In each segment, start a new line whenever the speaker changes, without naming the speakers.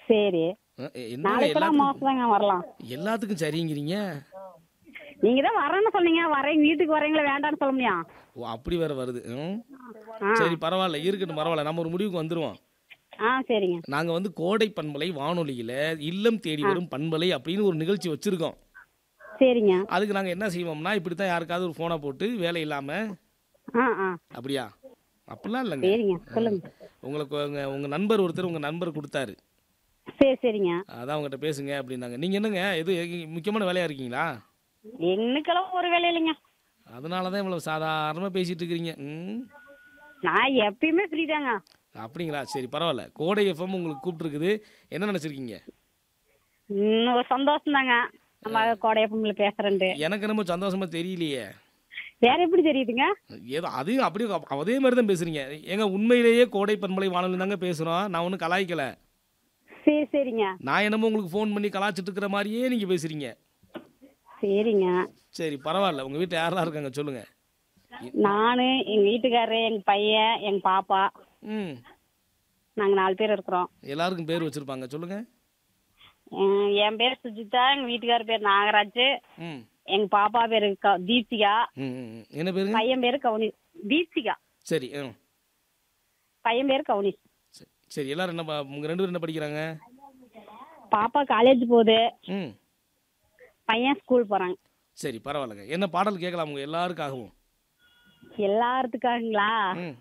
சரி.
என்ன
நாளைக்கு கூட மாசம் வரலாம்.
எல்லாத்துக்கும் சரிங்கிறீங்க.
நீங்க தான் வரேன்னு சொன்னீங்க. வரேன் வீட்டுக்கு வரீங்களா வேண்டாம்னு சொல்ல முடியும்.
ஓ அப்படி வேற வருது.
ஆ.
சரி பரவாயில்ல, இருக்கட்டும் பரவாயில்ல. நம்ம ஒரு முடிவுக்கு வந்துருவோம்.
சரிங்க.
நாங்க வந்து கோடை பண்பலை வானொலியில இல்லம் தேடி வரும் பண்பலை அப்படின்னு ஒரு நிகழ்ச்சி வச்சிருக்கோம்.
சரிங்க.
அதுக்கு நாங்க என்ன செய்வோம்னா, இப்படித்தான் யாருக்காவது ஒரு போனை போட்டு வேலை இல்லாம. அப்படியா? அப்படிலாம் இல்லைங்க.
சரிங்க. சொல்லுங்க.
உங்களுக்கு உங்க நண்பர் ஒருத்தர் உங்க நண்பர் கொடுத்தாரு.
சரிங்க.
அதான் அவங்ககிட்ட பேசுங்க அப்படின்னாங்க. நீங்க என்னங்க எது முக்கியமான வேலையா இருக்கீங்களா?
என்னக்கெல்லாம் ஒரு வேலை இல்லைங்க.
அதனாலதான் இவ்வளவு சாதாரணமா பேசிட்டு இருக்கிறீங்க.
நான் எப்பயுமே ஃப்ரீ தாங்க.
அப்படிங்களா? சரி பரவாயில்ல. கோடை எஃப்எம் உங்களுக்கு கூப்பிட்டுருக்குது. என்ன நினைச்சிருக்கீங்க?
ஒரு சந்தோஷம் தாங்க. நம்ம கோடையப்பம்ல பேசுறேன்ட்டு.
எனக்கு ரொம்ப சந்தோஷமா தெரியலையே.
வேற எப்படி தெரியுதுங்க?
ஏதோ அதையும் அப்படியே அதே மாதிரி தான் பேசுறீங்க. ஏங்க உண்மையிலேயே கோடை பண்பலை வானொலி தாங்க பேசுறோம். நான் ஒன்றும் கலாய்க்கல.
சரிங்க.
நான் என்னமோ உங்களுக்கு ஃபோன் பண்ணி கலாய்ச்சிட்டு இருக்கிற மாதிரியே நீங்க பேசுறீங்க.
சரிங்க.
சரி பரவாயில்ல. உங்க வீட்டில் யாரெல்லாம் இருக்காங்க சொல்லுங்க.
நானு, எங்க வீட்டுக்காரரு, எங்க பையன், எங்க பாப்பா. நாங்க 4 பேர் இருக்கிறோம்.
எல்லாருக்கும் பேர் வச்சிருப்பாங்க சொல்லுங்க.
என் பேர் சுஜிதா, எங்க வீட்டுக்காரர் பேர் நாகராஜ், எங்க பாப்பா பேரு தீப்திகா.
என்ன பேரு?
பையன் பேரு கவுனி. தீப்திகா.
சரி.
பையன் பேரு கவுனி.
சரி எல்லாரும் என்ன உங்க 2 பேரும் என்ன படிக்கிறாங்க?
பாப்பா காலேஜ் போகுது. பையன் ஸ்கூல் போறாங்க.
சரி பரவாயில்லங்க. என்ன பாடல் கேட்கலாம் உங்க எல்லாருக்காகவும்?
எல்லாத்துக்காகங்களா?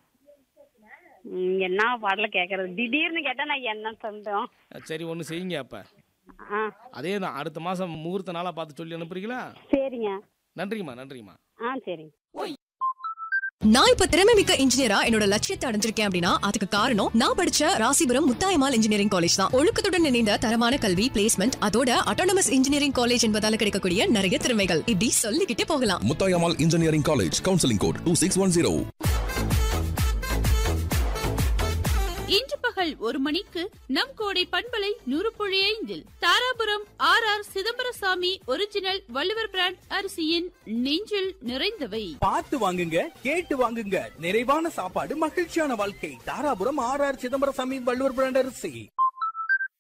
என்ன பாடல கேக்குறது? திடீர்னு கேட்டா நான் என்ன சொல்றோம்.
சரி ஒண்ணு செய்யுங்க. அப்ப அதே தான் அடுத்த மாசம் முகூர்த்த நாளா பார்த்து சொல்லி அனுப்புறீங்களா?
சரிங்க.
நன்றிங்கம்மா.
சரிங்க.
நான் இப்ப திறமைமிக்க இன்ஜினியரா என்னோட லட்சியத்தை அடைஞ்சிருக்கேன் அப்படின்னா அதுக்கு காரணம் நான் படிச்ச ராசிபுரம் முத்தாயம்மாள் இன்ஜினியரிங் காலேஜ் தான். ஒழுக்கத்துடன் இணைந்த தரமான கல்வி, பிளேஸ்மெண்ட், அதோட அட்டானமஸ் இன்ஜினியரிங் காலேஜ் என்பதால கிடைக்கக்கூடிய நிறைய திறமைகள் இப்படி சொல்லிக்கிட்டே போகலாம்.
Muthayammal engineering college, counselling code 2610.
இன்று பகல் 1 மணிக்கு நம் கோடை பண்பலை 100.5 Dharapuram R Chidambarasamy original Valluvar brand அரிசியின் நெஞ்சில் நிறைந்தவை.
பார்த்து வாங்குங்க, கேட்டு வாங்குங்க. நிறைவான சாப்பாடு, மகிழ்ச்சியான வாழ்க்கை. தாராபுரம் ஆர் சிதம்பரசாமி வள்ளுவர் பிராண்ட் அரிசி.